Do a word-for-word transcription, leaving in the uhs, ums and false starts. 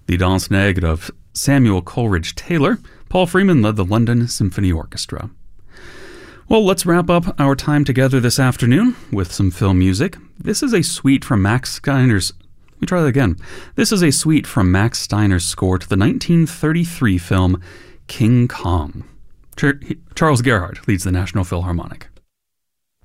The Danse Negre of Samuel Coleridge Taylor. Paul Freeman led the London Symphony Orchestra. Well, let's wrap up our time together this afternoon with some film music. This is a suite from Max Steiner's... Let me try that again. This is a suite from Max Steiner's score to the nineteen thirty-three film King Kong. Char- Charles Gerhardt leads the National Philharmonic.